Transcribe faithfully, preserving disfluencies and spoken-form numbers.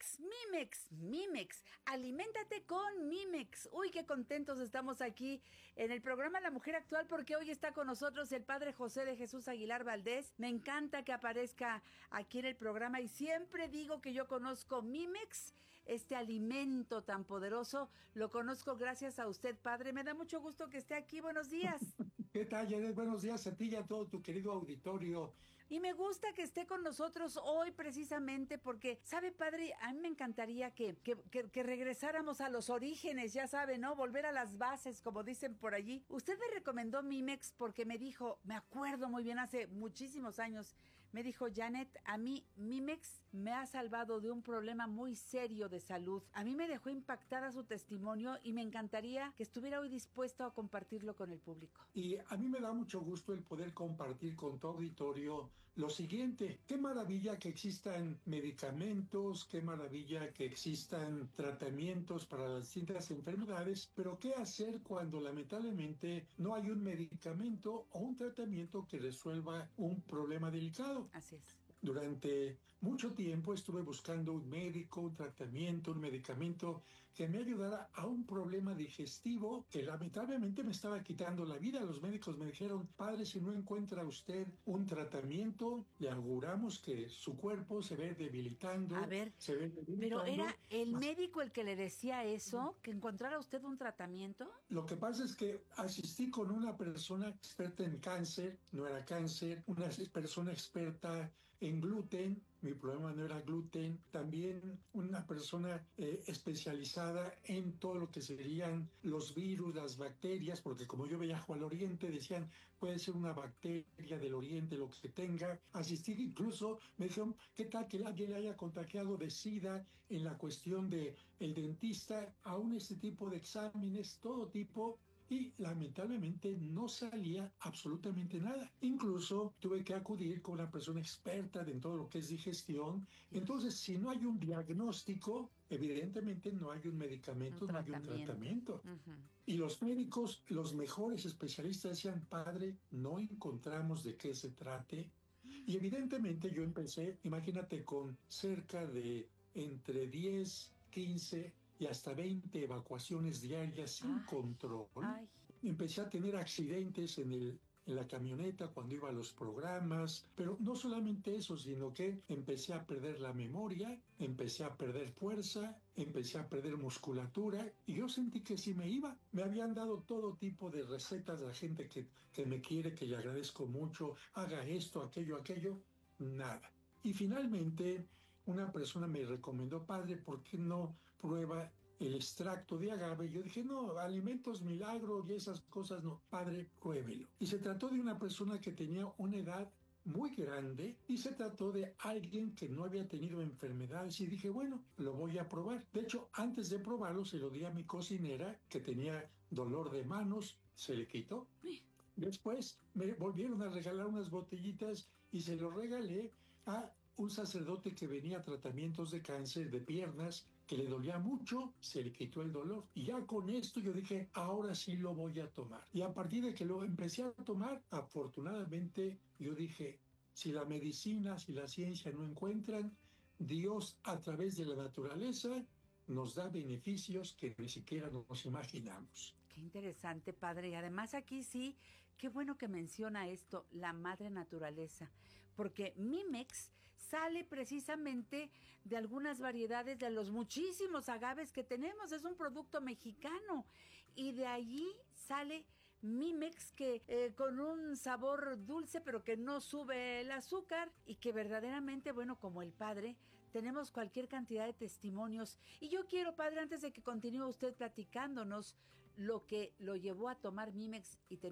Mimex, Mimex, Mimex, aliméntate con Mimex. Uy, qué contentos estamos aquí en el programa La Mujer Actual porque hoy está con nosotros el padre José de Jesús Aguilar Valdés. Me encanta que aparezca aquí en el programa y siempre digo que yo conozco Mimex, este alimento tan poderoso, lo conozco gracias a usted, padre. Me da mucho gusto que esté aquí. Buenos días. ¿Qué tal, Janet? Buenos días a ti y a todo tu querido auditorio. Y me gusta que esté con nosotros hoy precisamente porque, ¿sabe, padre? A mí me encantaría que, que, que, que regresáramos a los orígenes, ya sabe, ¿no? Volver a las bases, como dicen por allí. Usted me recomendó Mimex porque me dijo, me acuerdo muy bien, hace muchísimos años, me dijo, Janet, a mí Mimex me ha salvado de un problema muy serio de salud. A mí me dejó impactada su testimonio y me encantaría que estuviera hoy dispuesto a compartirlo con el público. Y a mí me da mucho gusto el poder compartir con tu auditorio lo siguiente. Qué maravilla que existan medicamentos, qué maravilla que existan tratamientos para las distintas enfermedades, pero ¿qué hacer cuando lamentablemente no hay un medicamento o un tratamiento que resuelva un problema delicado? Así es. Durante mucho tiempo estuve buscando un médico, un tratamiento, un medicamento que me ayudara a un problema digestivo que lamentablemente me estaba quitando la vida. Los médicos me dijeron, padre, si no encuentra usted un tratamiento, le auguramos que su cuerpo se ve debilitando. A ver, se ve debilitando. pero ¿era el médico el que le decía eso? ¿Que encontrara usted un tratamiento? Lo que pasa es que asistí con una persona experta en cáncer, no era cáncer, una persona experta en gluten, mi problema no era gluten, también una persona eh, especializada en todo lo que serían los virus, las bacterias, porque como yo viajo al oriente, decían, puede ser una bacteria del oriente, lo que tenga. Asistí incluso, me dijeron, ¿qué tal que alguien le haya contagiado de SIDA en la cuestión de el dentista? Aún este tipo de exámenes, todo tipo. Y lamentablemente no salía absolutamente nada. Incluso tuve que acudir con una persona experta en todo lo que es digestión. Entonces, si no hay un diagnóstico, evidentemente no hay un medicamento, Un no hay un tratamiento. tratamiento. Uh-huh. Y los médicos, los mejores especialistas decían, padre, no encontramos de qué se trate. Y evidentemente yo empecé, imagínate, con cerca de entre diez, quince y hasta veinte evacuaciones diarias sin Ay, control. ay. Empecé a tener accidentes en el en la camioneta cuando iba a los programas, pero no solamente eso, sino que empecé a perder la memoria, empecé a perder fuerza, empecé a perder musculatura y yo sentí que si me iba. Me habían dado todo tipo de recetas, la gente que, que me quiere, que le agradezco mucho, haga esto, aquello, aquello, nada. Y finalmente una persona me recomendó, padre, ¿por qué no prueba el extracto de agave? Yo dije, no, alimentos milagros y esas cosas no. Padre, pruébelo. Y se trató de una persona que tenía una edad muy grande y se trató de alguien que no había tenido enfermedades y dije, bueno, lo voy a probar. De hecho, antes de probarlo se lo di a mi cocinera que tenía dolor de manos, se le quitó. Después me volvieron a regalar unas botellitas y se lo regalé a un sacerdote que venía a tratamientos de cáncer de piernas, que le dolía mucho, se le quitó el dolor. Y ya con esto yo dije, ahora sí lo voy a tomar. Y a partir de que lo empecé a tomar, afortunadamente yo dije, si la medicina, si la ciencia no encuentran, Dios a través de la naturaleza nos da beneficios que ni siquiera nos imaginamos. Qué interesante, padre. Y además aquí sí, qué bueno que menciona esto, la madre naturaleza, porque Mimex sale precisamente de algunas variedades de los muchísimos agaves que tenemos. Es un producto mexicano y de allí sale Mimex que eh, con un sabor dulce pero que no sube el azúcar y que verdaderamente, bueno, como el padre, tenemos cualquier cantidad de testimonios. Y yo quiero, padre, antes de que continúe usted platicándonos lo que lo llevó a tomar Mimex y